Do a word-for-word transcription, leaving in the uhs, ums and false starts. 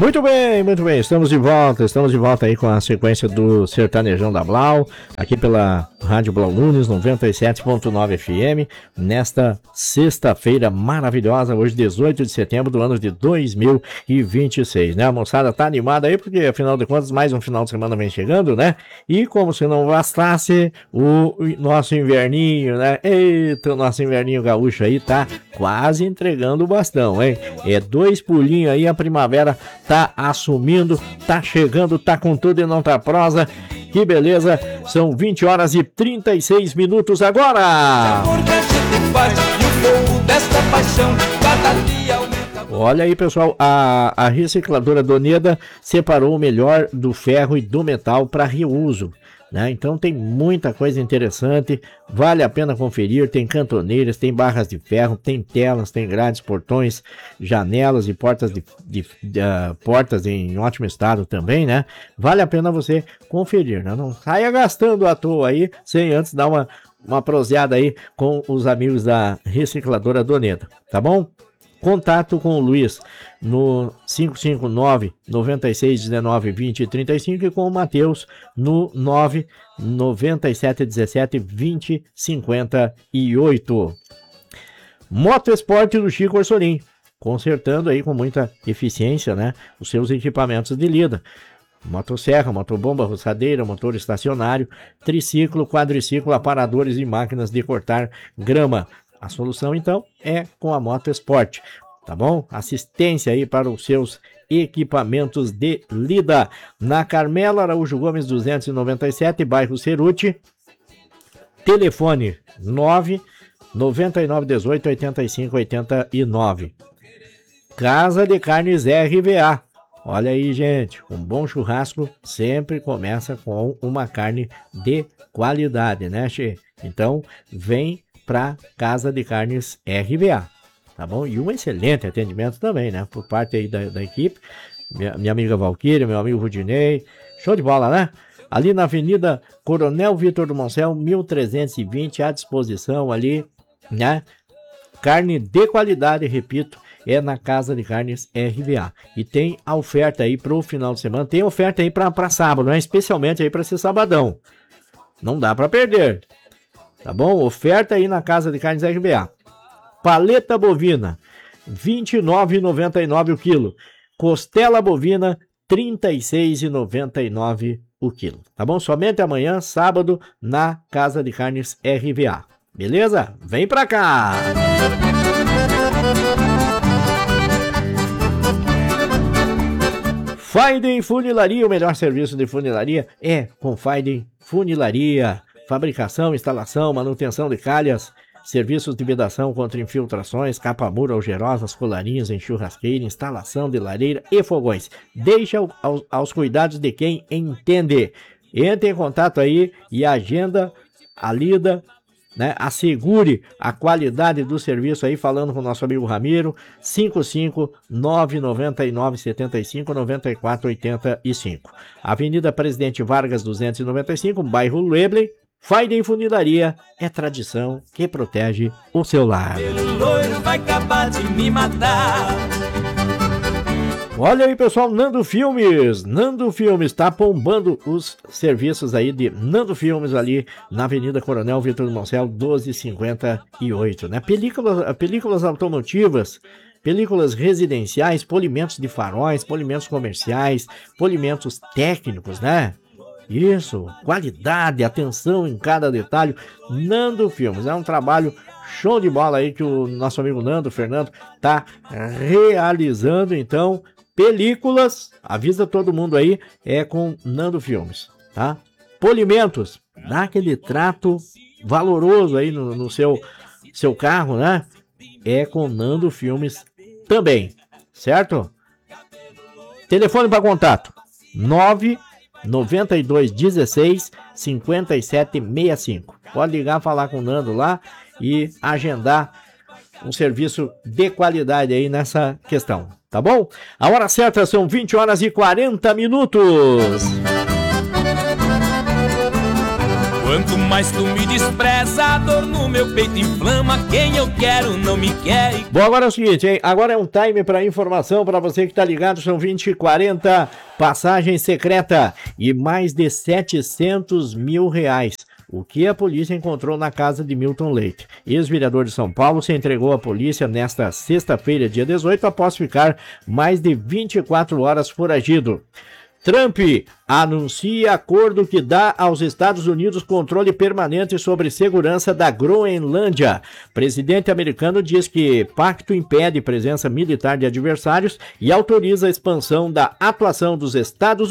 Muito bem, muito bem, estamos de volta, estamos de volta aí com a sequência do Sertanejão da Blau, aqui pela Rádio Blau Nunes, noventa e sete ponto nove F M, nesta sexta-feira maravilhosa, hoje dezoito de setembro do ano de dois mil e vinte e seis, né? A moçada tá animada aí, porque afinal de contas mais um final de semana vem chegando, né? E como se não bastasse, o nosso inverninho, né? Eita, o nosso inverninho gaúcho aí tá quase entregando o bastão, hein? É dois pulinhos aí, a primavera tá assumindo, tá chegando, tá com tudo e não tá prosa. Que beleza, são vinte horas e trinta e seis minutos agora. Olha aí, pessoal, a, a recicladora Doneda separou o melhor do ferro e do metal para reuso, né? Então tem muita coisa interessante, vale a pena conferir. Tem cantoneiras, tem barras de ferro, tem telas, tem grades, portões, janelas e portas de, de, de uh, portas em ótimo estado também, né? Vale a pena você conferir, né? Não saia gastando à toa aí, sem antes dar uma, uma proseada aí com os amigos da recicladora Doneda, tá bom? Contato com o Luiz no cinco cinco nove, nove seis um nove, dois zero três cinco e com o Matheus no nove nove sete um sete, dois zero cinco oito. Moto Esporte do Chico Orsolim, consertando aí com muita eficiência, né, os seus equipamentos de lida. Motosserra, motobomba, roçadeira, motor estacionário, triciclo, quadriciclo, aparadores e máquinas de cortar grama. A solução, então, é com a Moto Esporte, tá bom? Assistência aí para os seus equipamentos de lida. Na Carmelo Araújo Gomes duzentos e noventa e sete, bairro Ceruti. Telefone nove nove nove um oito, oito cinco oito nove. Casa de Carnes R V A. Olha aí, gente, um bom churrasco sempre começa com uma carne de qualidade, né, che? Então, vem para Casa de Carnes R V A, tá bom? E um excelente atendimento também, né? Por parte aí da, da equipe, minha, minha amiga Valquíria, meu amigo Rudinei, show de bola, né? Ali na Avenida Coronel Vitor do Moncel, mil trezentos e vinte, à disposição ali, né? Carne de qualidade, repito, é na Casa de Carnes R V A. E tem a oferta aí pro final de semana, tem oferta aí para sábado, né? Especialmente aí para esse sabadão. Não dá para perder. Tá bom? Oferta aí na Casa de Carnes R B A. Paleta bovina, vinte e nove reais e noventa e nove centavos o quilo. Costela bovina, trinta e seis reais e noventa e nove centavos o quilo. Tá bom? Somente amanhã, sábado, na Casa de Carnes R V A. Beleza? Vem pra cá! Faiden Funilaria, o melhor serviço de funilaria é com Faiden Funilaria. Fabricação, instalação, manutenção de calhas, serviços de vedação contra infiltrações, capa-muro, algerosas, colarinhos em churrasqueira, instalação de lareira e fogões. Deixa aos, aos cuidados de quem entende. Entre em contato aí e agenda a lida, né? Assegure a qualidade do serviço aí, falando com o nosso amigo Ramiro, cinco cinco nove nove nove sete cinco nove quatro oito cinco. Avenida Presidente Vargas duzentos e noventa e cinco, bairro Lebley. Faiden Funilaria é tradição que protege o seu lar. Vai acabar de me matar. Olha aí, pessoal, Nando Filmes. Nando Filmes tá bombando os serviços aí de Nando Filmes ali na Avenida Coronel Vitor do Moncel doze cinquenta e oito, né? Películas, películas automotivas, películas residenciais, polimentos de faróis, polimentos comerciais, polimentos técnicos, né? Isso, qualidade, atenção em cada detalhe. Nando Filmes, é um trabalho show de bola aí que o nosso amigo Nando, Fernando, tá realizando. Então, películas, avisa todo mundo aí, é com Nando Filmes, tá? Polimentos, dá aquele trato valoroso aí no, no seu, seu carro, né? É com Nando Filmes também, certo? Telefone para contato, nove noventa e dois dezesseis cinquenta e sete sessenta e cinco. Pode ligar, falar com o Nando lá e agendar um serviço de qualidade aí nessa questão, tá bom? A hora certa são vinte horas e quarenta minutos. Quanto mais tu me despreza, a dor no meu peito inflama. Quem eu quero não me quer. Bom, agora é o seguinte, hein? Agora é um time para informação para você que tá ligado, são vinte e quarenta, passagem secreta e mais de setecentos mil reais. O que a polícia encontrou na casa de Milton Leite. Ex-vereador de São Paulo se entregou à polícia nesta sexta-feira, dia dezoito, após ficar mais de vinte e quatro horas foragido. Trump anuncia acordo que dá aos Estados Unidos controle permanente sobre segurança da Groenlândia. Presidente americano diz que pacto impede presença militar de adversários e autoriza a expansão da atuação dos Estados Unidos